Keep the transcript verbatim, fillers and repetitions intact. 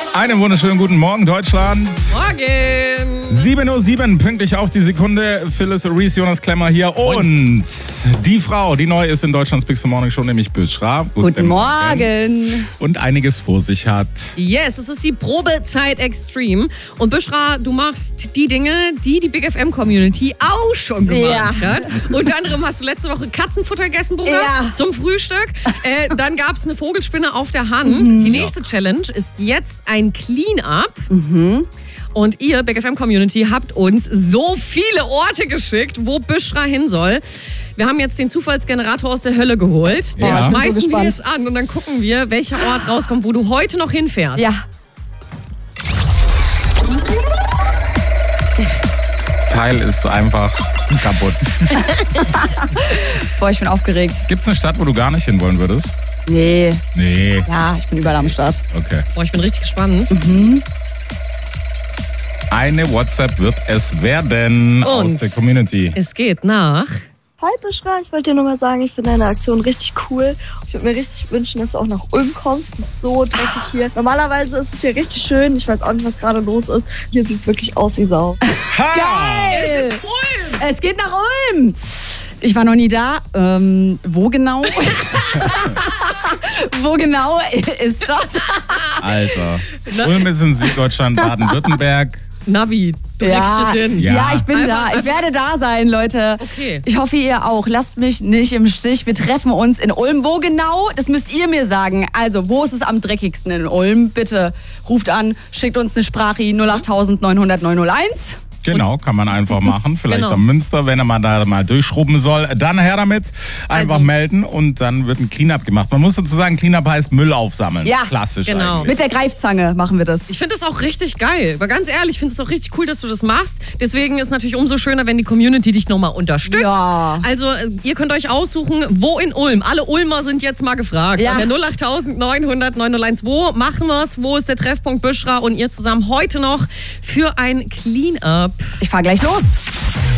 Einen wunderschönen guten Morgen, Deutschland. Morgen. sieben Uhr sieben, pünktlich auf die Sekunde. Phyllis, Reese, Jonas Klemmer hier. Und die Frau, die neu ist in Deutschlands Big Morning Show, nämlich Büschra. Guten Morgen. Und einiges vor sich hat. Yes, es ist die Probezeit Extreme. Und Büschra, du machst die Dinge, die die Big F M-Community auch schon gemacht Ja. hat. Unter anderem hast du letzte Woche Katzenfutter gegessen, Bruder, Ja. zum Frühstück. Äh, dann gab es eine Vogelspinne auf der Hand. Mhm. Die nächste Challenge ist jetzt ein Clean-Up. Mhm. Und ihr, Big F M-Community, habt uns so viele Orte geschickt, wo Büschra hin soll. Wir haben jetzt den Zufallsgenerator aus der Hölle geholt. Den Ja. schmeißen Ich bin so wir jetzt an und dann gucken wir, welcher Ort rauskommt, wo du heute noch hinfährst. Ja. Das Teil ist einfach kaputt. Boah, ich bin aufgeregt. Gibt es eine Stadt, wo du gar nicht hin wollen würdest? Nee. Nee. Ja, ich bin überall am Start. Okay. Boah, ich bin richtig gespannt. Mhm. Eine WhatsApp wird es werden aus Und? der Community. Es geht nach... Hi Büschra, ich wollte dir nur mal sagen, ich finde deine Aktion richtig cool. Ich würde mir richtig wünschen, dass du auch nach Ulm kommst. Das ist so dreckig hier. Normalerweise ist es hier richtig schön. Ich weiß auch nicht, was gerade los ist. Hier sieht es wirklich aus wie Sau. Ha! Geil! Es ist Ulm! Es geht nach Ulm! Ich war noch nie da. Ähm, wo genau? Wo genau ist das? Alter. Ulm ist in Süddeutschland, Baden-Württemberg. Navi, du Ja. kriegst es hin. Ja. Ja, ich bin Einfach- da. Ich werde da sein, Leute. Okay. Ich hoffe, ihr auch. Lasst mich nicht im Stich. Wir treffen uns in Ulm. Wo genau? Das müsst ihr mir sagen. Also, wo ist es am dreckigsten in Ulm? Bitte ruft an, schickt uns eine Sprache null acht neun null null neun null eins. Genau, kann man einfach machen. Vielleicht Genau. am Münster, wenn er mal da mal durchschrubben soll. Dann her damit. Einfach Also- melden und dann wird ein Cleanup gemacht. Man muss dazu sagen, Cleanup heißt Müll aufsammeln. Ja, Klassisch genau. eigentlich. Mit der Greifzange machen wir das. Ich finde das auch richtig geil. Aber ganz ehrlich, ich finde es auch richtig cool, dass du das machst. Deswegen ist natürlich umso schöner, wenn die Community dich nochmal unterstützt. Ja. Also äh, ihr könnt euch aussuchen, wo in Ulm. Alle Ulmer sind jetzt mal gefragt. Ja. An der null acht neun null null neun null eins. Wo machen wir es? Wo ist der Treffpunkt Büschra und ihr zusammen heute noch für ein Clean-Up? Ich fahr gleich los.